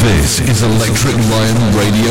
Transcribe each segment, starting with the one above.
This is Electric Lion Radio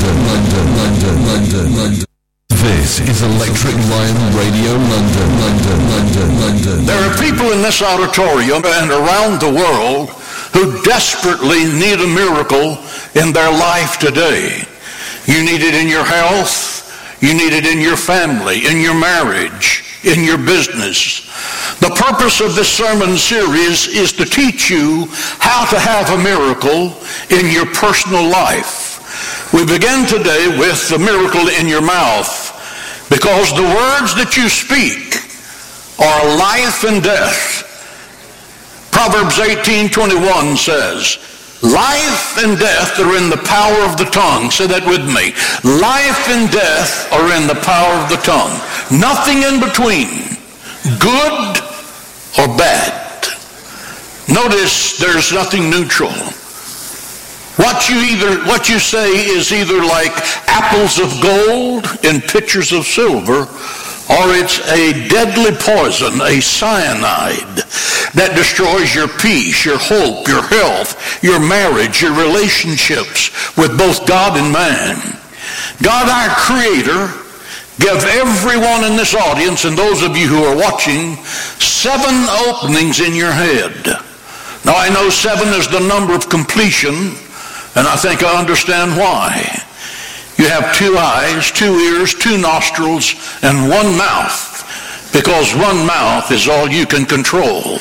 London. This is Electric Lion Radio London. There are people in this auditorium and around the world who desperately need a miracle in their life today. You need it in your health. You need it in your family, in your marriage, in your business. The purpose of this sermon series is to teach you how to have a miracle in your personal life. We begin today with the miracle in your mouth, because the words that you speak are life and death. Proverbs 18:21 says, life and death are in the power of the tongue. Say that with me. Life and death are in the power of the tongue. Nothing in between, good or bad. Notice there's nothing neutral. What you say is either like apples of gold in pitchers of silver, or it's a deadly poison, a cyanide that destroys your peace, your hope, your health, your marriage, your relationships with both God and man. God, our Creator, give everyone in this audience and those of you who are watching 7 openings in your head. Now I know 7 is the number of completion, and I think I understand why. You have 2 eyes, 2 ears, 2 nostrils, and 1 mouth, because 1 mouth is all you can control.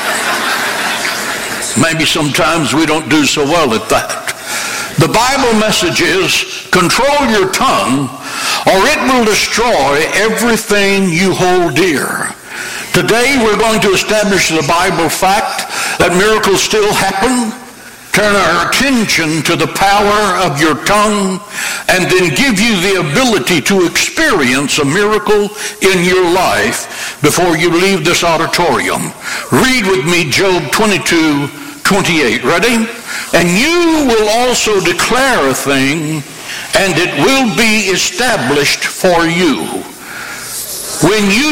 Maybe sometimes we don't do so well at that. The Bible message is, control your tongue, or it will destroy everything you hold dear. Today we're going to establish the Bible fact that miracles still happen, turn our attention to the power of your tongue, and then give you the ability to experience a miracle in your life before you leave this auditorium. Read with me Job 22:28. Ready? And you will also declare a thing, and it will be established for you. When you